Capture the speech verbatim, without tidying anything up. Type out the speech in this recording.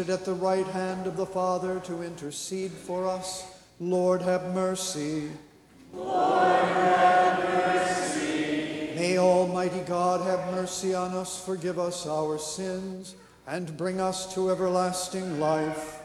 At the right hand of the Father to intercede for us. Lord, have mercy. Lord, have mercy. May Almighty God have mercy on us, forgive us our sins, and bring us to everlasting life.